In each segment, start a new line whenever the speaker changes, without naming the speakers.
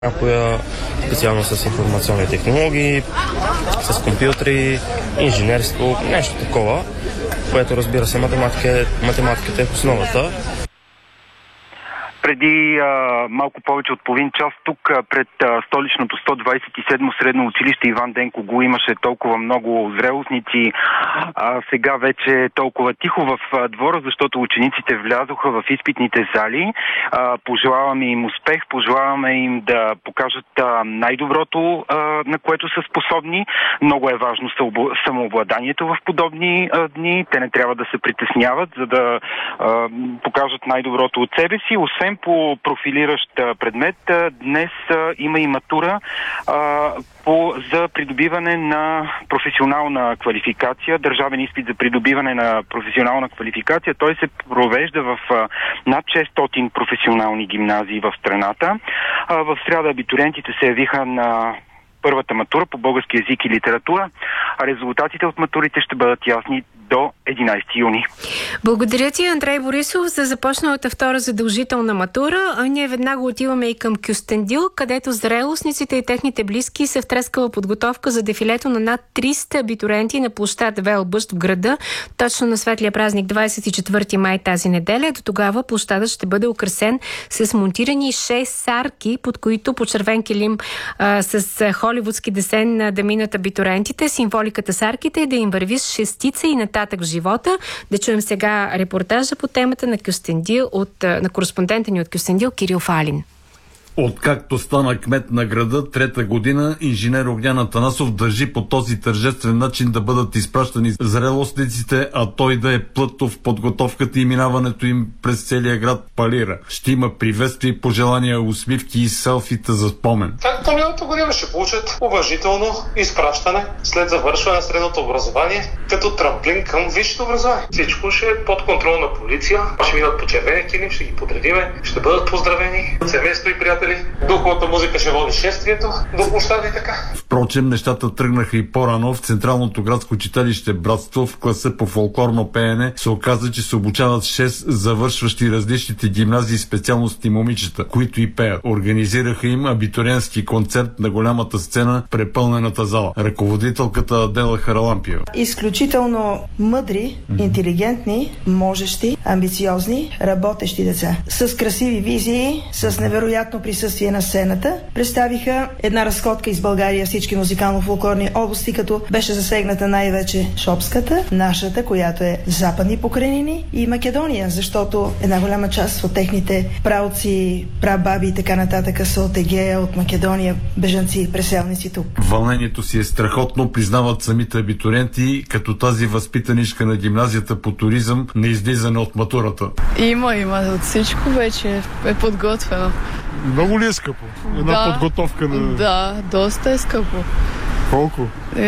Някоя специално с информационни технологии, с компютри, инженерство, нещо такова, което разбира се математиката е в основата.
Преди малко повече от половин час тук пред столичното 127 средно училище Иван Денко го имаше толкова много зрелостници, сега вече толкова тихо в двора, защото учениците влязоха в изпитните зали. Пожелаваме им успех, пожелаваме им да покажат най-доброто, на което са способни. Много е важно самообладанието в подобни дни. Те не трябва да се притесняват, за да покажат най-доброто от себе си. Освен по профилиращ предмет, днес има и матура за придобиване на професионална квалификация, държавен изпит за придобиване на професионална квалификация. Той се провежда в над 600 професионални гимназии в страната. В сряда абитуриентите се явиха на първата матура по български език и литература, а резултатите от матурите ще бъдат ясни до 11 юни.
Благодаря ти, Андрей Борисов, за започналата втора задължителна матура. Ние веднага отиваме и към Кюстендил, където зрелостниците и техните близки се втрескала подготовка за дефилето на над 300 абитуриенти на площад Велбъщ в града, точно на светлия празник 24 май тази неделя. До тогава площадът ще бъде украсен с монтирани 6 сарки, под които по червен килим с холивудски десен да минат абитуриентите. Символиката с арките е да им върви с шестица и нататък в живота. Да чуем сега репортажа по темата на Кюстендил на кореспондента ни от Кюстендил Кирил Фалин.
Откакто стана кмет на града, трета година, инженер Огнян Атанасов държи по този тържествен начин да бъдат изпращани зрелостниците, а той да е плътно в подготовката и минаването им през целия град Палира. Ще има приветствия, пожелания, усмивки и селфита за спомен.
Както миналата година ще получат уважително изпращане след завършване на средното образование, като трамплин към висшето образование. Всичко ще е под контрол на полиция, ще минат по червения килим, ще ги подредиме, ще бъдат поздравени от семейство и приятели. Духовата музика ще води шествието до площада и така.
Впрочем, нещата тръгнаха и по-рано. В Централното градско читалище Братство в класа по фолклорно пеене се оказа, че се обучават 6 завършващи различните гимназии специалности момичета, които и пеят. Организираха им абитуриентски концерт на голямата сцена, препълнената зала. Ръководителката Адела Харалампиева.
Изключително мъдри, интелигентни, можещи, амбициозни, работещи деца. С красиви визии, с невероятно присъствие на сцената, представиха една разходка из България, всички музикално-фолклорни области, като беше засегната най-вече Шопската, нашата, която е западни покрайнини, и Македония, защото една голяма част от техните праотци, прабаби и така нататък са от Егея, от Македония, бежанци и преселници тук.
Вълнението си е страхотно, признават самите абитуриенти, като тази възпитаничка на гимназията по туризъм на излизане от матурата.
Има от всичко вече е подготвено.
Много ли е скъпо? Една подготовка на...
Да, доста е скъпо.
Колко?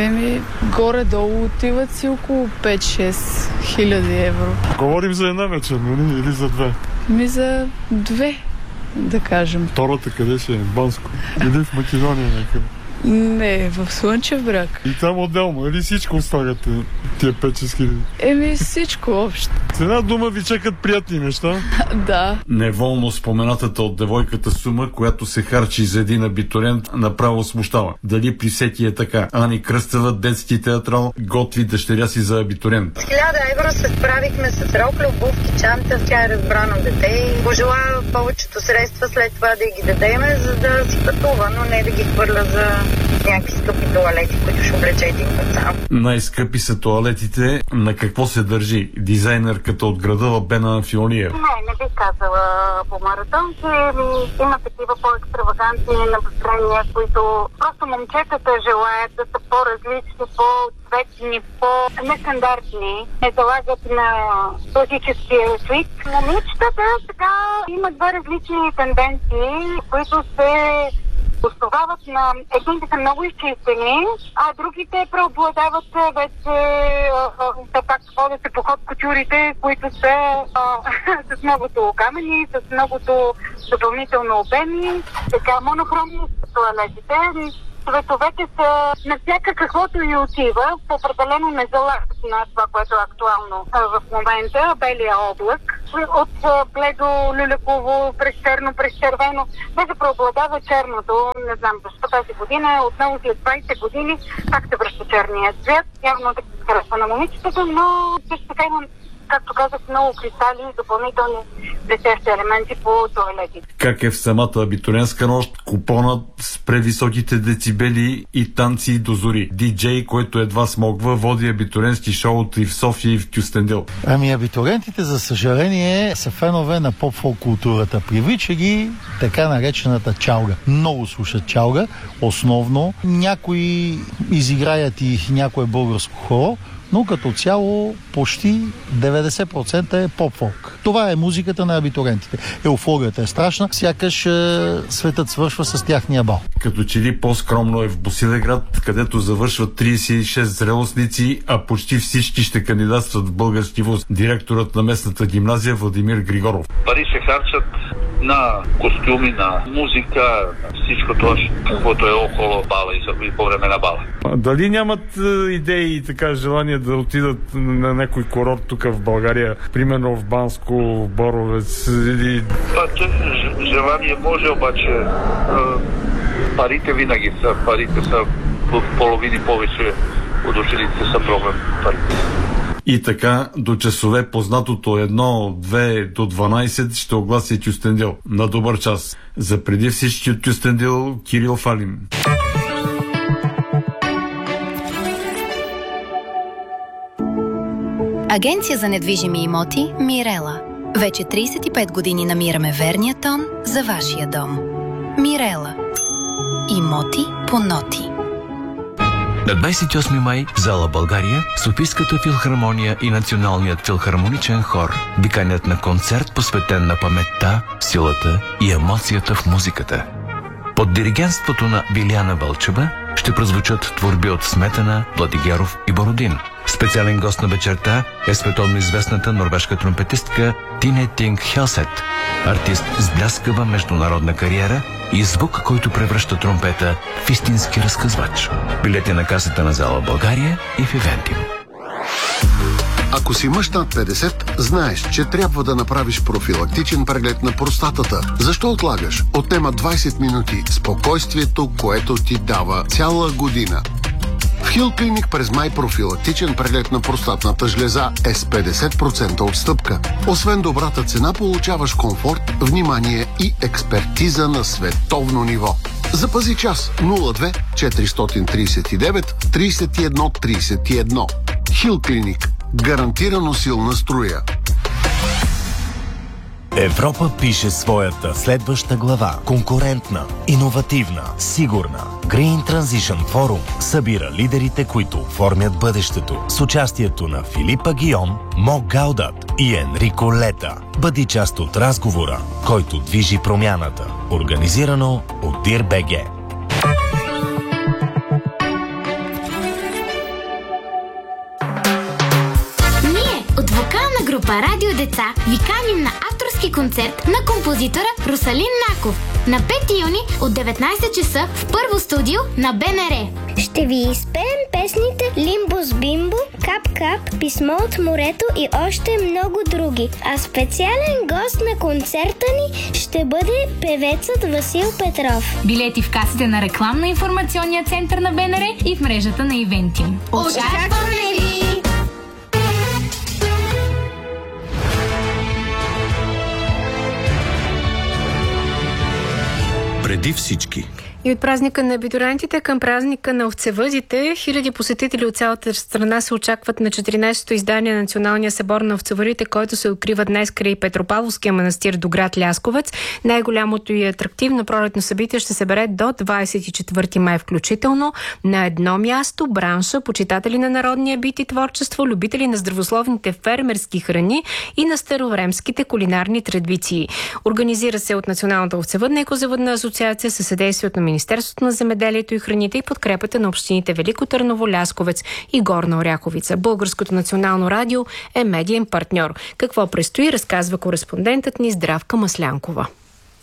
Горе-долу отиват си около 5-6 хиляди евро.
Говорим за една вечер, нали? Или за две?
За 2, да кажем.
Втората къде ще е? Банско? Или в Македония някъде?
Не, в Слънчев бряг.
И там отделно, или всичко слагате тия 5-6 хиляди?
Всичко общо.
С една дума ви чекат приятни неща?
Да.
Неволно споменатата от девойката сума, която се харчи за един абитуриент, направо смущава. Дали при всеки е така? Ани Кръстева, детски театрал, готви дъщеря си за абитуриент.
С 1000 евро се справихме с рокля, обувки, чанта, тя е разбрано дете и пожелая повечето средства след това да ги дадеме, за да си пътува, но не да ги хвърля за някакви скъпи тоалети, които ще облече един път само.
Най-скъпи са тоалетите. На какво се държи дизайнерката от града Лабена Фиониева?
Не бих казала по маратонки. Има такива по-екстравагантни направления, които просто момчетата желаят да са по-различни, по-цветни, по-нестандартни. Не залагат на класическия свит. На момичетата сега има два различни тенденции, които се основават на едните са много изчистени, а другите преобладават вече пак ходят се по ход кутюрите, които са с многото камъни, с многото допълнително обеми. Така, монохромни са тоалетите. Цветовете са навсяка каквото и отива, определено не залагат на това, което е актуално в момента, белия облак. От бледо, люляково, през черно, през червено, без да преобладава черното. Не знам защо тази година, отново след 20 години, пак се връща черния цвят. Явно да се харесва на момичетата, но също така имам, както казах, много кристали и допълнителни блестящи елементи по тоалетите.
Как е в самата абитуриентска нощ? Купонът с превисоките децибели и танци до зори. Диджей, който едва смогва, води абитуриентски шоуто и в София, и в Кюстендил.
Ами абитуриентите, за съжаление, са фенове на поп-фолк културата. Привлича ги така наречената чалга. Много слушат чалга, основно. Някои изиграят и някое българско хоро, но като цяло почти 90% е поп-фолк. Това е музиката на абитуриентите. Еуфорията е страшна, сякаш светът свършва с тяхния бал.
Като че ли по-скромно е в Босилеград, където завършват 36 зрелостници, а почти всички ще кандидатстват в български вуз. Директорът на местната гимназия Владимир Григоров.
Пари се харчат на костюми, на музика, всичко това, каквото е около бала и по време на бала.
Дали нямат идеи и така желание да отидат на някой курорт тук в България, примерно в Банско, в Боровец или...
Желание може, обаче парите винаги са. Парите са в половини повече от учениците са проблем. Парите.
И така, до часове познатото 1, 2 до 12 ще огласи Кюстендил. На добър час. За преди всички от Кюстендил, Кирил Фалим.
Агенция за недвижими имоти Мирела. Вече 35 години намираме верния тон за вашия дом. Мирела. Имоти по ноти.
На 28 май в зала България Софийската филхармония и Националният филхармоничен хор ви канят на концерт, посветен на паметта, силата и емоцията в музиката. Под диригентството на Биляна Вълчева ще прозвучат творби от Сметана, Владигеров и Бородин. Специален гост на вечерта е световно известната норвежка тромпетистка Тине Тинг Хелсет, артист с бляскава международна кариера и звук, който превръща тромпета в истински разказвач. Билети на касата на зала България и в Ивентим.
Ако си мъж над 50, знаеш, че трябва да направиш профилактичен преглед на простатата. Защо отлагаш? Отнема 20 минути спокойствието, което ти дава цяла година. В Хил Клиник през май профилактичен преглед на простатната жлеза е с 50% отстъпка. Освен добрата цена, получаваш комфорт, внимание и експертиза на световно ниво. Запази час 02 439 31 31. Хил Клиник. Гарантирано силна струя.
Европа пише своята следваща глава. Конкурентна, иновативна, сигурна. Green Transition Forum събира лидерите, които оформят бъдещето. С участието на Филипа Гион, Мо Гаудат и Енрико Лета. Бъди част от разговора, който движи промяната. Организирано от DIR-BG.
От вокална група Радио Деца ви каним на авторски концерт на композитора Русалин Наков на 5 юни от 19 часа в първо студио на БНР.
Ще ви изпеем песните Лимбус Бимбо, Кап Кап, Писмо от морето и още много други. А специален гост на концерта ни ще бъде певецът Васил Петров.
Билети в касите на рекламно-информационния център на БНР и в мрежата на Ивентим.
Очакваме ви!
Преди всички.
И от празника на абитуриентите към празника на овцевъдите, хиляди посетители от цялата страна се очакват на 14-то издание на Националния събор на овцевъдите, който се открива днес край Петропавловския манастир до град Лясковец. Най-голямото и атрактивно пролетно събитие ще се бере до 24 май включително. На едно място бранша, почитатели на народния бит и творчество, любители на здравословните фермерски храни и на старовремските кулинарни традиции. Организира се от Националната овцевъдна и козевъдна асоциация със съдействието на Министерството на земеделието и храните и подкрепата на общините Велико Търново, Лясковец и Горна Оряховица. Българското национално радио е медиен партньор. Какво предстои, разказва кореспондентът ни Здравка Маслянкова.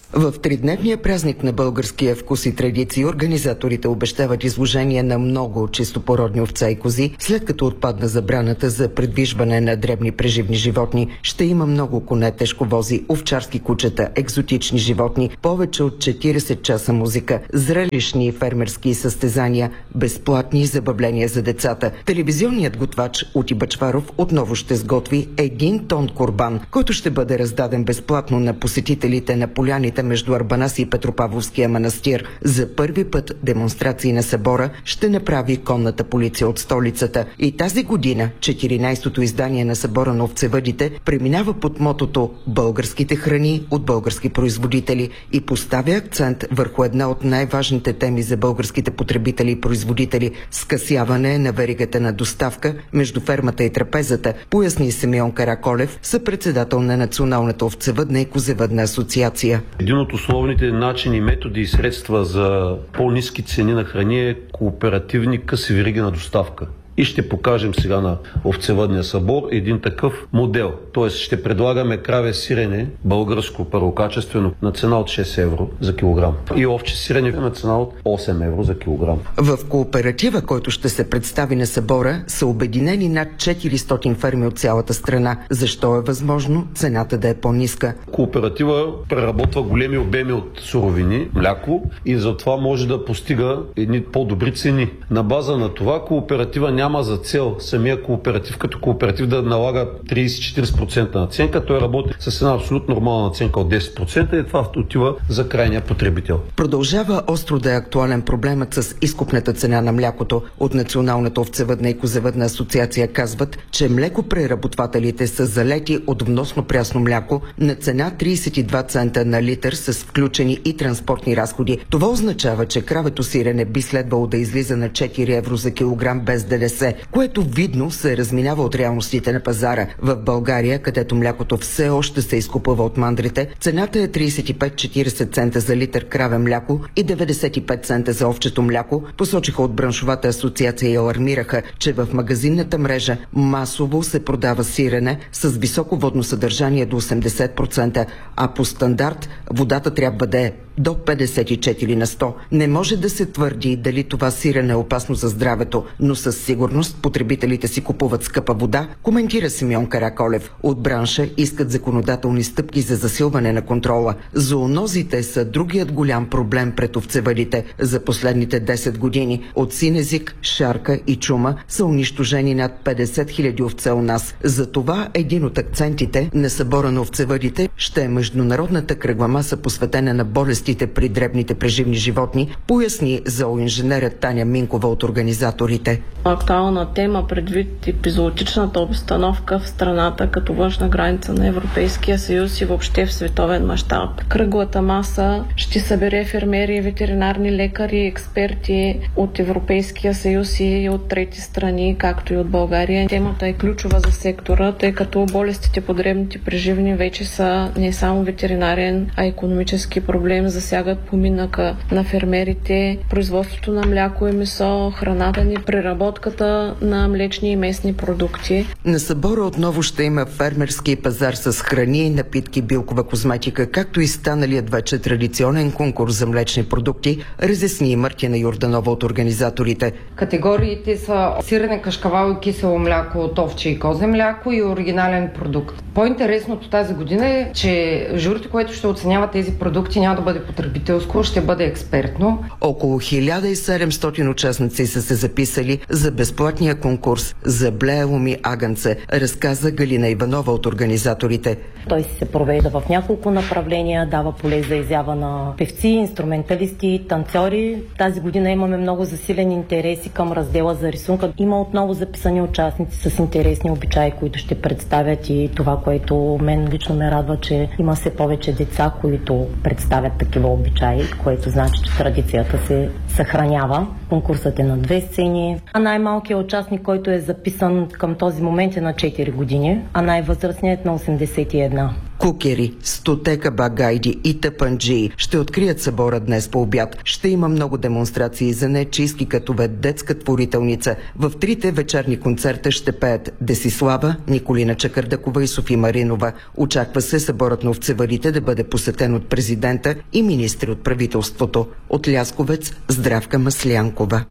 В тридневния празник на българския вкус и традиции организаторите обещават изложение на много чистопородни овца и кози. След като отпадна забраната за предвижване на дребни преживни животни, ще има много коне, тежковози, овчарски кучета, екзотични животни, повече от 40 часа музика, зрелищни и фермерски състезания, безплатни забавления за децата. Телевизионният готвач Ути Бачваров отново ще сготви 1 тон курбан, който ще бъде раздаден безплатно на посетителите на поляните между Арбанаси и Петропавловския манастир. За първи път демонстрации на събора ще направи конната полиция от столицата. И тази година 14-то издание на събора на овцевъдите преминава под мотото «Българските храни от български производители» и поставя акцент върху една от най-важните теми за българските потребители и производители – скъсяване на веригата на доставка между фермата и трапезата, поясни Симеон Караколев, съпредседател на Националната овцевъдна и козевъдна асоциация.
Един от основните начини, методи и средства за по-ниски цени на храни е кооперативни къси вериги на доставка. И ще покажем сега на овцевъдния събор един такъв модел. Тоест ще предлагаме краве сирене, българско първокачествено, на цена от 6 евро за килограм. И овче сирене на цена от 8 евро за килограм.
В кооператива, който ще се представи на събора, са обединени над 400 ферми от цялата страна. Защо е възможно цената да е по-ниска?
Кооператива преработва големи обеми от суровини, мляко, и затова може да постига едни по-добри цени. На база на това кооператива няма за цел самия кооператив като кооператив да налага 30-40% наценка. Той работи с една абсолютно нормална наценка от 10% и това отива за крайния потребител.
Продължава остро да е актуален проблемът с изкупната цена на млякото. От Националната овцевъдна и козевъдна асоциация казват, че млекопреработвателите са залети от вносно прясно мляко на цена 32 цента на литър с включени и транспортни разходи. Това означава, че кравето сирене би следвало да излиза на 4 евро за килограм без ДДС, което видно се разминава от реалностите на пазара. В България, където млякото все още се изкупува от мандрите, цената е 35-40 цента за литър краве мляко и 95 цента за овчето мляко, посочиха от браншовата асоциация и алармираха, че в магазинната мрежа масово се продава сирене с високо водно съдържание до 80%, а по стандарт водата трябва да е до 54 на 100. Не може да се твърди дали това сирене е опасно за здравето, но със сигурност потребителите си купуват скъпа вода, коментира Симеон Караколев. От бранша искат законодателни стъпки за засилване на контрола. Зоонозите са другият голям проблем пред овцевъдите. За последните 10 години от син език, шарка и чума са унищожени над 50 000 овце у нас. Затова един от акцентите на събора на овцевъдите ще е международната кръгла маса, посветена на болестите при дребните преживни животни, поясни зооинженерът Таня Минкова от организаторите.
Актуална тема предвид епизоотичната обстановка в страната като външна граница на Европейския съюз и въобще в световен мащаб. Кръглата маса ще събере фермери, ветеринарни лекари, експерти от Европейския съюз и от трети страни, както и от България. Темата е ключова за сектора, тъй като болестите по дребните преживни вече са не само ветеринарен, а икономически проблем, засягат поминъка на фермерите, производството на мляко и месо, храната ни, преработката на млечни и местни продукти.
На събора отново ще има фермерски пазар с храни, напитки, билкова козметика, както и станалият вече традиционен конкурс за млечни продукти, разясни Мартина Йорданова от организаторите.
Категориите са сирене, кашкавал и кисело мляко от овче и козе мляко и оригинален продукт. По-интересното тази година е, че журито, което ще оценява тези продукти, няма да бъде потребителско, ще бъде експертно.
Около 1700 участници са се записали за безплатния конкурс за блееломи агънце, разказа Галина Иванова от организаторите.
Той се провежда в няколко направления, дава поле за изява на певци, инструменталисти, танцори. Тази година имаме много засилен интерес към раздела за рисунка. Има отново записани участници с интересни обичаи, които ще представят, и това, което мен лично ме радва, че има все повече деца, които представят такива обичаи, което значи, че традицията се съхранява. Конкурсът е на 2 сцени, а най-малкият участник, който е записан към този момент, е на 4 години, а най-възрастният на 81.
Кукери, стотека багайди и тъпанджии ще открият събора днес по обяд. Ще има много демонстрации за нечистки катове, детска творителница. В трите вечерни концерта ще пеят Десислава, Николина Чакърдакова и Софи Маринова. Очаква се съборът на овцеварите да бъде посетен от президента и министри от правителството. От Лясковец, Здравка Маслянкова.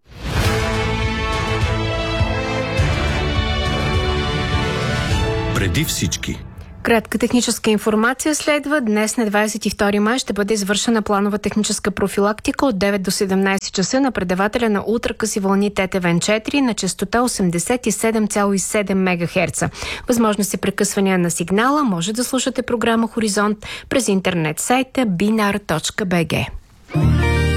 Преди всички.
Кратка техническа информация следва. Днес на 22 май ще бъде извършена планова техническа профилактика от 9 до 17 часа на предавателя на ултракъси вълни ТТВН-4 на честота 87,7 МГц. Възможно са прекъсвания на сигнала. Може да слушате програма Хоризонт през интернет сайта binar.bg.